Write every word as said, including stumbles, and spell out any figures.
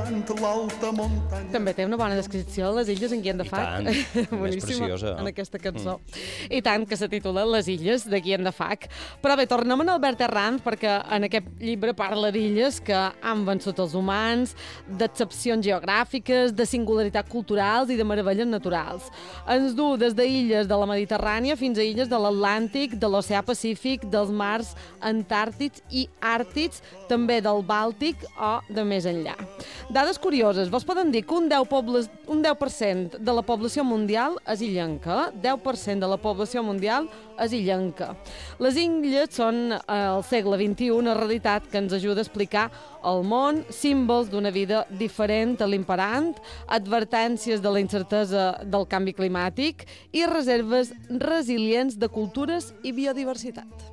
També té una bona descripció de les illes en Guillem de Fac. I tant, més preciosa. En aquesta cançó. Mm. I tant, que se titula Les illes de Guillem de Fac. Però bé, tornem en Albert Herranz, perquè en aquest llibre parla d'illes que han vençut els humans, d'excepcions geogràfiques, de singularitats culturals i de meravelles naturals. Ens du des d'illes de la Mediterrània fins a illes de l'Atlàntic, de l'Oceà Pacífic, dels mars antàrtics i àrtics, també del Bàltic o de més enllà. Dades curioses. Vos poden dir que un deu, pobles, un deu per cent de la població mundial és illenca. deu per cent de la població mundial és illenca. Les illes són eh, al segle vint-i-u una realitat que ens ajuda a explicar el món, símbols d'una vida diferent a l'imperant, advertències de la incertesa del canvi climàtic i reserves resilients de cultures i biodiversitat.